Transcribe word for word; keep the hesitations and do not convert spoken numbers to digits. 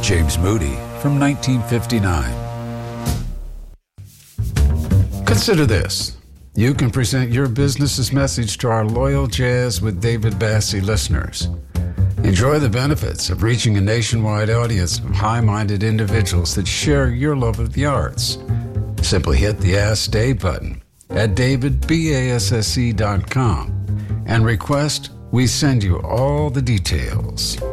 James Moody from nineteen fifty-nine. Consider this. You can present your business's message to our loyal Jazz with David Bassey listeners. Enjoy the benefits of reaching a nationwide audience of high-minded individuals that share your love of the arts. Simply hit the Ask Dave button at david basse dot com and request we send you all the details.